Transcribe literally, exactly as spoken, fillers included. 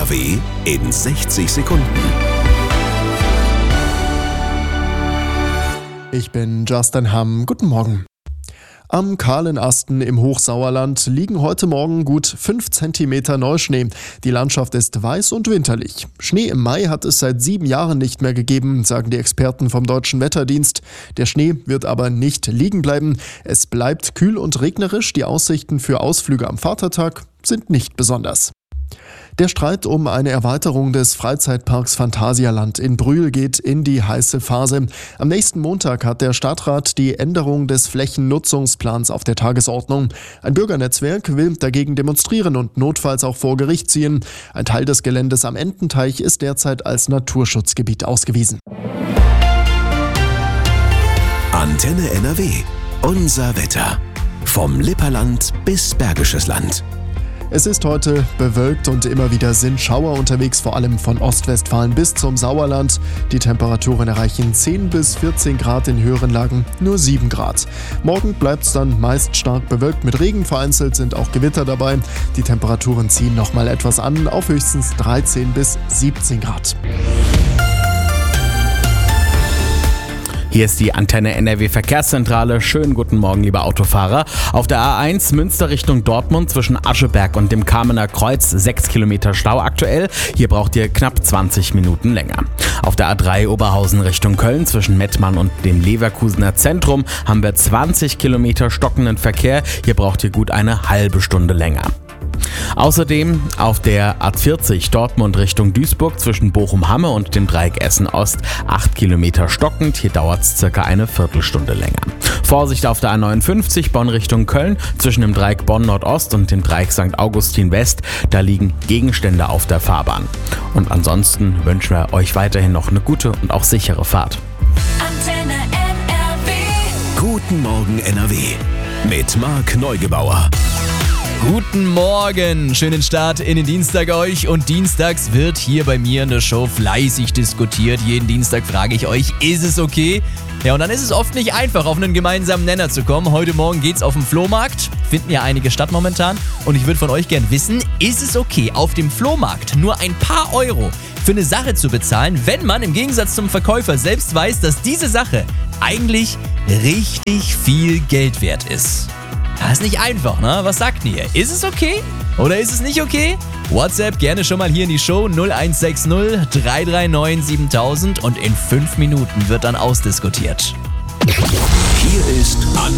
W in sechzig Sekunden. Ich bin Justin Hamm. Guten Morgen. Am kahlen Asten im Hochsauerland liegen heute Morgen gut fünf Zentimeter Neuschnee. Die Landschaft ist weiß und winterlich. Schnee im Mai hat es seit sieben Jahren nicht mehr gegeben, sagen die Experten vom Deutschen Wetterdienst. Der Schnee wird aber nicht liegen bleiben. Es bleibt kühl und regnerisch. Die Aussichten für Ausflüge am Vatertag sind nicht besonders. Der Streit um eine Erweiterung des Freizeitparks Phantasialand in Brühl geht in die heiße Phase. Am nächsten Montag hat der Stadtrat die Änderung des Flächennutzungsplans auf der Tagesordnung. Ein Bürgernetzwerk will dagegen demonstrieren und notfalls auch vor Gericht ziehen. Ein Teil des Geländes am Ententeich ist derzeit als Naturschutzgebiet ausgewiesen. Antenne N R W. Unser Wetter. Vom Lipperland bis Bergisches Land. Es ist heute bewölkt und immer wieder sind Schauer unterwegs, vor allem von Ostwestfalen bis zum Sauerland. Die Temperaturen erreichen zehn bis vierzehn Grad, in höheren Lagen nur sieben Grad. Morgen bleibt es dann meist stark bewölkt mit Regen, vereinzelt sind auch Gewitter dabei. Die Temperaturen ziehen nochmal etwas an, auf höchstens dreizehn bis siebzehn Grad. Hier ist die Antenne N R W Verkehrszentrale. Schönen guten Morgen, liebe Autofahrer. Auf der A eins Münster Richtung Dortmund zwischen Ascheberg und dem Kamener Kreuz sechs Kilometer Stau aktuell. Hier braucht ihr knapp zwanzig Minuten länger. Auf der A drei Oberhausen Richtung Köln zwischen Mettmann und dem Leverkusener Zentrum haben wir zwanzig Kilometer stockenden Verkehr. Hier braucht ihr gut eine halbe Stunde länger. Außerdem auf der A vierzig Dortmund Richtung Duisburg zwischen Bochum-Hamme und dem Dreieck Essen-Ost acht Kilometer stockend. Hier dauert es circa eine Viertelstunde länger. Vorsicht auf der A neunundfünfzig Bonn Richtung Köln zwischen dem Dreieck Bonn-Nordost und dem Dreieck Sankt Augustin-West. Da liegen Gegenstände auf der Fahrbahn. Und ansonsten wünschen wir euch weiterhin noch eine gute und auch sichere Fahrt. Antenne N R W. Guten Morgen N R W. Mit Marc Neugebauer. Guten Morgen, schönen Start in den Dienstag euch, und dienstags wird hier bei mir in der Show fleißig diskutiert. Jeden Dienstag frage ich euch, ist es okay? Ja, und dann ist es oft nicht einfach, auf einen gemeinsamen Nenner zu kommen. Heute Morgen geht's auf den Flohmarkt, finden ja einige statt momentan, und ich würde von euch gern wissen, ist es okay, auf dem Flohmarkt nur ein paar Euro für eine Sache zu bezahlen, wenn man im Gegensatz zum Verkäufer selbst weiß, dass diese Sache eigentlich richtig viel Geld wert ist? Das ist nicht einfach, ne? Was sagt ihr? Ist es okay? Oder ist es nicht okay? WhatsApp gerne schon mal hier in die Show null eins sechs null drei drei neun siebentausend und in fünf Minuten wird dann ausdiskutiert. Hier ist Antenne